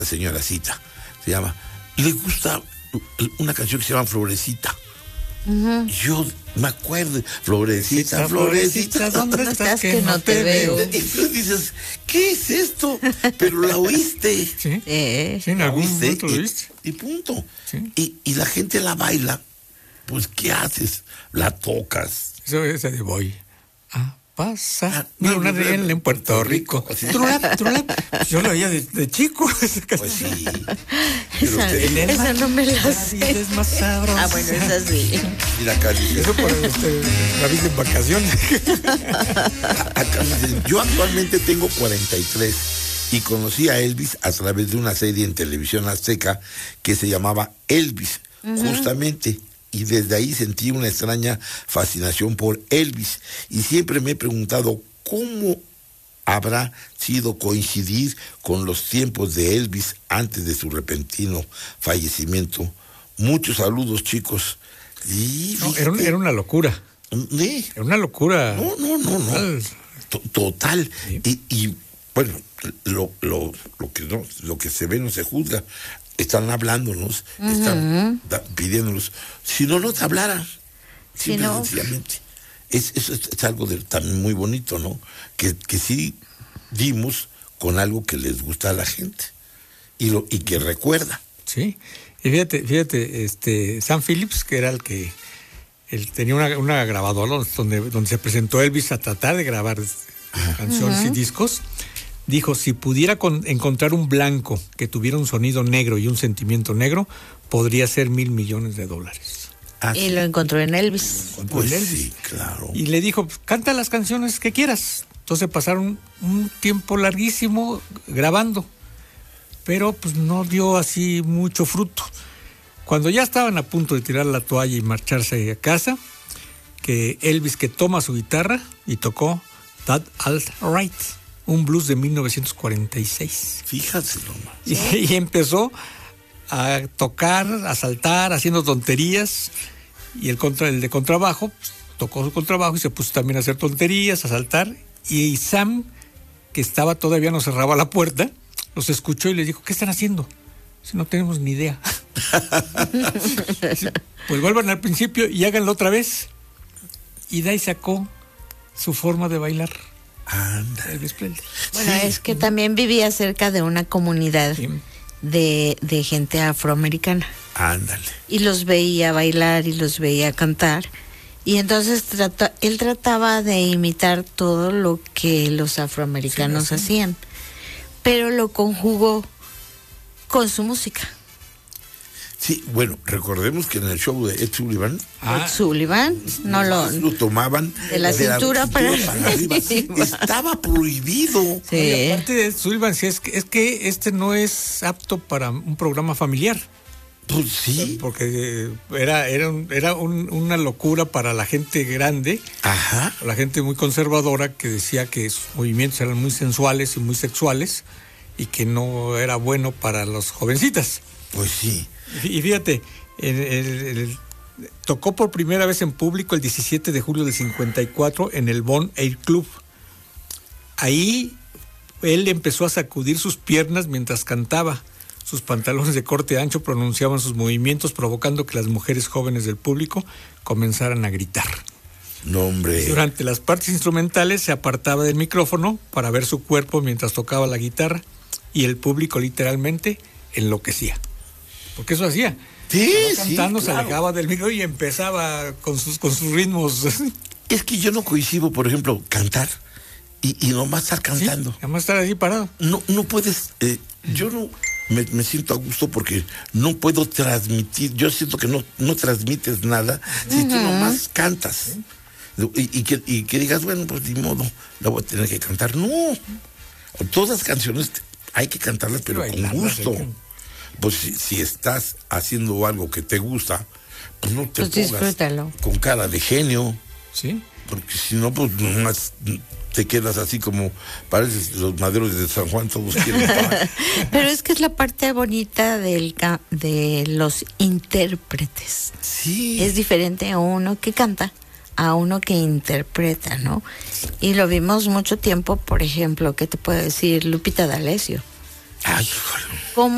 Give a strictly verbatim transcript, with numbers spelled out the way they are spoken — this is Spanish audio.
señora Cita, se llama, le gusta una canción que se llama Florecita. Uh-huh. Yo me acuerdo, Florecita, Florecita, ¿dónde, ¿dónde estás, estás que, que no te veo? veo? Y tú dices, ¿qué es esto? Pero la oíste. Sí, eh. sí en algún momento lo oíste. Y, y punto. Sí. Y, y la gente la baila, pues ¿qué haces? La tocas. Eso es de voy a pasar. Ah, no, una de él en Puerto Rico. Rico. Trulap, trulap. Yo lo veía de, de chico. Pues sí. Esa, usted, esa no me la sé. Es más sabrosa. Ah, bueno, esa sí. Mira, acá dice. Eso por este, David en vacaciones. Acá dice, yo actualmente tengo cuarenta y tres y conocí a Elvis a través de una serie en televisión azteca que se llamaba Elvis, uh-huh. justamente. Y desde ahí sentí una extraña fascinación por Elvis. Y siempre me he preguntado cómo habrá sido coincidir con los tiempos de Elvis antes de su repentino fallecimiento. Muchos saludos, chicos. Y, no, era, un, era una locura. ¿Sí? Era una locura. No, no, no, no. Total. Total. Sí. Y, y bueno, lo, lo, lo, que no, lo que se ve no se juzga. Están hablándonos, uh-huh. están da, pidiéndonos. Si no nos hablaran, si no, sencillamente. Es, es, es, es algo de, también muy bonito, ¿no? Que, que sí dimos con algo que les gusta a la gente y lo y que recuerda. Sí, y fíjate, fíjate, este Sam Phillips, que era el que él tenía una, una grabadora donde, donde se presentó Elvis a tratar de grabar uh-huh. canciones uh-huh. y discos. Dijo, si pudiera con, encontrar un blanco que tuviera un sonido negro y un sentimiento negro, podría ser mil millones de dólares. Ah, y sí. lo encontró en Elvis. Lo encontró pues en Elvis. Sí, claro. Y le dijo, canta las canciones que quieras. Entonces pasaron un tiempo larguísimo grabando, pero pues no dio así mucho fruto. Cuando ya estaban a punto de tirar la toalla y marcharse a casa, que Elvis que toma su guitarra y tocó That Alt Right, un blues de mil novecientos cuarenta y seis. Fíjate nomás. Y, y empezó a tocar, a saltar, haciendo tonterías. Y el, contra, el de contrabajo pues, tocó su contrabajo y se puso también a hacer tonterías, a saltar. Y Sam, que estaba todavía no cerraba la puerta, los escuchó y les dijo, ¿qué están haciendo? Si no tenemos ni idea. Pues vuelvan al principio y háganlo otra vez. Y de ahí sacó su forma de bailar. Anda. Bueno, sí. Es que también vivía cerca de una comunidad sí. de, de gente afroamericana. Ándale. Y los veía bailar y los veía cantar. Y entonces trata, él trataba de imitar todo lo que los afroamericanos sí, hacían. Pero lo conjugó con su música. Sí, bueno, recordemos que en el show de Ed Sullivan... Ah, Ed Sullivan, no lo... Lo tomaban... De la, de cintura, la cintura para, para arriba. Estaba prohibido. Sí. Y aparte de Ed Sullivan, sí, es, que, es que este no es apto para un programa familiar. Pues sí. Porque era, era, un, era un, una locura para la gente grande. Ajá. La gente muy conservadora que decía que sus movimientos eran muy sensuales y muy sexuales y que no era bueno para los jovencitas. Pues sí. Y fíjate, el, el, el, tocó por primera vez en público el diecisiete de julio del cincuenta y cuatro en el Bon Air Club. Ahí él empezó a sacudir sus piernas mientras cantaba. Sus pantalones de corte ancho pronunciaban sus movimientos, provocando que las mujeres jóvenes del público comenzaran a gritar. No, hombre. Durante las partes instrumentales se apartaba del micrófono para ver su cuerpo mientras tocaba la guitarra y el público literalmente enloquecía. Porque eso hacía. Sí, Estaba cantando, sí, claro. Se alejaba del micro y empezaba con sus, con sus ritmos. Es que yo no coincido, por ejemplo, cantar y, y nomás estar cantando. Sí, nomás estar así parado. No, no puedes, eh, yo no me, me siento a gusto porque no puedo transmitir, yo siento que no, no transmites nada uh-huh. si tú nomás cantas. ¿Sí? Y, y, que, y que digas, bueno, pues ni modo, la voy a tener que cantar. No, todas las canciones hay que cantarlas, pero con gusto. Pues si, si estás haciendo algo que te gusta, pues no te pues pongas disfrútalo. Con cara de genio. Sí. Porque si no, pues nomás te quedas así como pareces los maderos de San Juan, todos quieren pagar. Pero es que es la parte bonita del de los intérpretes. Sí. Es diferente a uno que canta a uno que interpreta, ¿no? Y lo vimos mucho tiempo, por ejemplo, ¿qué te puedo decir? Lupita D'Alessio. Ay, ¿Cómo